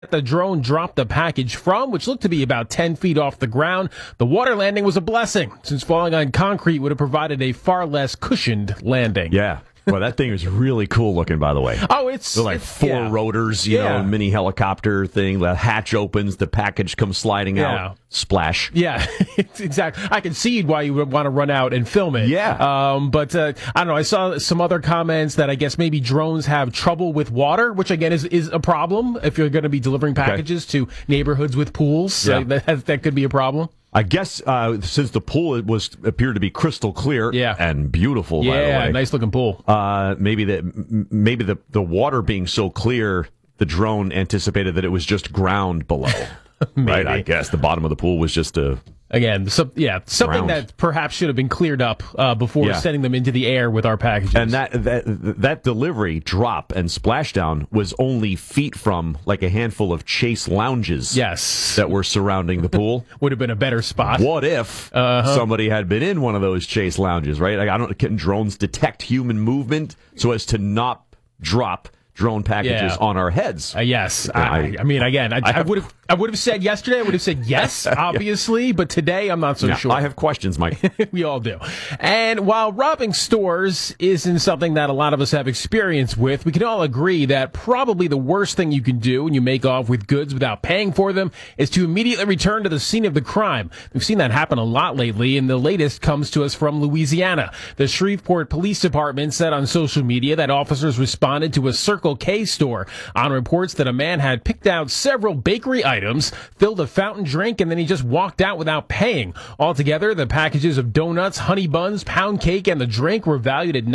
The drone dropped the package from, which looked to be about 10 feet off the ground. The water landing was a blessing, since falling on concrete would have provided a far less cushioned landing. Yeah. Well, that thing is really cool looking, by the way. Oh, it's they're like four rotors, you know, mini helicopter thing. The hatch opens, the package comes sliding out. Splash. Yeah, exactly. I can see why you would want to run out and film it. Yeah. But I don't know. I saw some other comments that I guess maybe drones have trouble with water, which again is a problem if you're going to be delivering packages to neighborhoods with pools. Yeah. That could be a problem. I guess since the pool appeared to be crystal clear and beautiful, by the way. Yeah, nice looking pool. Maybe the water being so clear, the drone anticipated that it was just ground below. Right? I guess the bottom of the pool was just something that perhaps should have been cleared up before sending them into the air with our packages. And that delivery drop and splashdown was only feet from like a handful of Chase lounges. Yes, that were surrounding the pool. Would have been a better spot. What if somebody had been in one of those Chase lounges? Right? Like, can drones detect human movement so as to not drop drone packages on our heads? Yes. I mean, again, I would have said yesterday, I would have said yes, obviously, but today I'm not so sure. I have questions, Mike. We all do. And while robbing stores isn't something that a lot of us have experience with, we can all agree that probably the worst thing you can do when you make off with goods without paying for them is to immediately return to the scene of the crime. We've seen that happen a lot lately, and the latest comes to us from Louisiana. The Shreveport Police Department said on social media that officers responded to a Circle K store on reports that a man had picked out several bakery items, filled a fountain drink, and then he just walked out without paying. Altogether, the packages of donuts, honey buns, pound cake, and the drink were valued at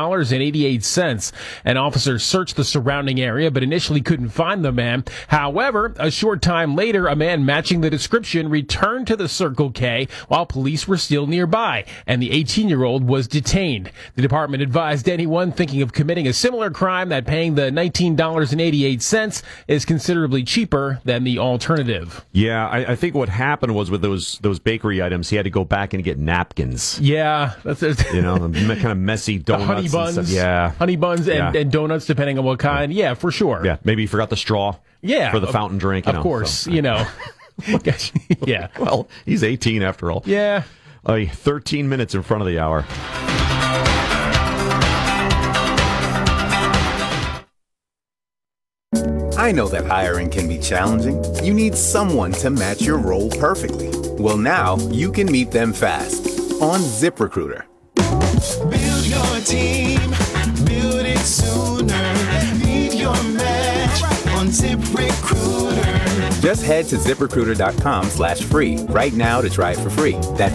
$19.88. An officer searched the surrounding area, but initially couldn't find the man. However, a short time later, a man matching the description returned to the Circle K while police were still nearby, and the 18-year-old was detained. The department advised anyone thinking of committing a similar crime that paying the $19.88 is considerably cheaper than the alternative. Yeah, I think what happened was with those bakery items, he had to go back and get napkins. Yeah, that's you know, kind of messy donuts, honey buns, and stuff. Honey buns and donuts, depending on what kind. Yeah, for sure. Yeah, maybe he forgot the straw. Yeah, for the fountain drink. Of course, so. You know. Yeah. Well, he's 18 after all. Yeah. 13 minutes in front of the hour. I know that hiring can be challenging. You need someone to match your role perfectly. Well, now you can meet them fast on ZipRecruiter. Build your team, build it sooner. Meet your match on ZipRecruiter. Just head to ZipRecruiter.com/free right now to try it for free. That's